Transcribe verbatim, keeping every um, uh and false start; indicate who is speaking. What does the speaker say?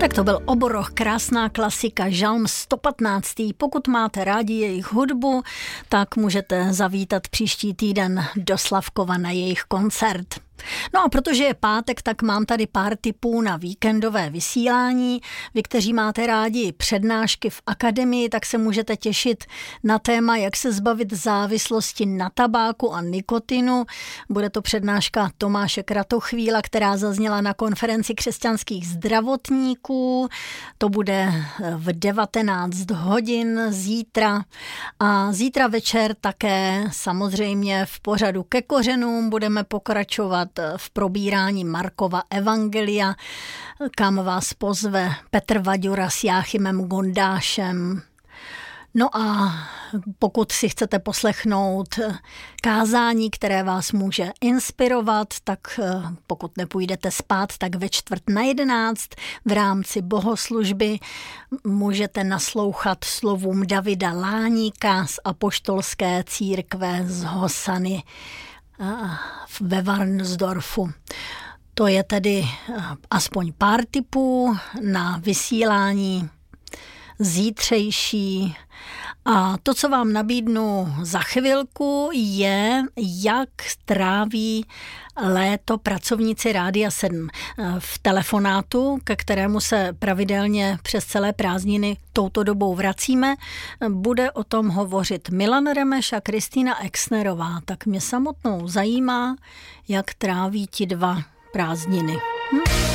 Speaker 1: Tak to byl Oboroch, krásná klasika, žalm sto patnáct. Pokud máte rádi jejich hudbu, tak můžete zavítat příští týden do Slavkova na jejich koncert. No a protože je pátek, tak mám tady pár tipů na víkendové vysílání. Vy, kteří máte rádi přednášky v akademii, tak se můžete těšit na téma, jak se zbavit závislosti na tabáku a nikotinu. Bude to přednáška Tomáše Kratochvíla, která zazněla na konferenci křesťanských zdravotníků. To bude v devatenáct hodin zítra. A zítra večer také samozřejmě v pořadu Ke kořenům budeme pokračovat v probírání Markova evangelia, kam vás pozve Petr Vaďura s Jáchymem Gondášem. No a pokud si chcete poslechnout kázání, které vás může inspirovat, tak pokud nepůjdete spát, tak ve čtvrt na jedenáct v rámci bohoslužby můžete naslouchat slovům Davida Láníka z apoštolské církve z Hosany ve Varnsdorfu. To je tedy aspoň pár tipů na vysílání zítřejší. A to, co vám nabídnu za chvilku, je, jak tráví léto pracovníci Rádia sedm. V telefonátu, ke kterému se pravidelně přes celé prázdniny touto dobou vracíme, bude o tom hovořit Milan Remeš a Kristýna Exnerová. Tak mě samotnou zajímá, jak tráví ti dva prázdniny. Hm?